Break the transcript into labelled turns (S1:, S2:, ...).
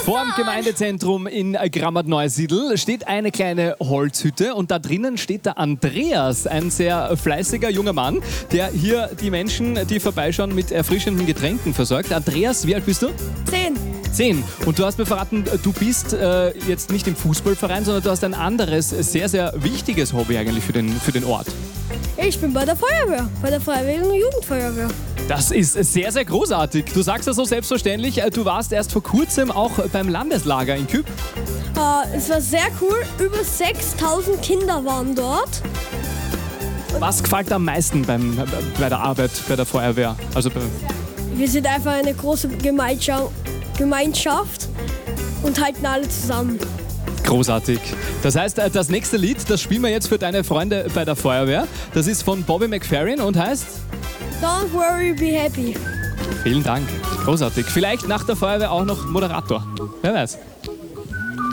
S1: Vor dem Gemeindezentrum in Grammat-Neusiedl steht eine kleine Holzhütte und da drinnen steht der Andreas, ein sehr fleißiger junger Mann, der hier die Menschen, die vorbeischauen, mit erfrischenden Getränken versorgt. Andreas, wie alt bist du?
S2: 10.
S1: 10. Und du hast mir verraten, du bist jetzt nicht im Fußballverein, sondern du hast ein anderes, sehr, sehr wichtiges Hobby eigentlich für den Ort.
S2: Ich bin bei der Feuerwehr, bei der Freiwilligen Jugendfeuerwehr.
S1: Das ist sehr, sehr großartig. Du sagst das so selbstverständlich. Du warst erst vor kurzem auch beim Landeslager in Küp.
S2: Es war sehr cool, über 6.000 Kinder waren dort.
S1: Was gefällt am meisten bei der Arbeit bei der Feuerwehr? Also
S2: Wir sind einfach eine große Gemeinschaft und halten alle zusammen.
S1: großartig. Das heißt, das nächste Lied, das spielen wir jetzt für deine Freunde bei der Feuerwehr. Das ist von Bobby McFerrin und heißt?
S2: Don't worry, be happy.
S1: Vielen Dank. Großartig. Vielleicht nach der Feuerwehr auch noch Moderator. Wer weiß.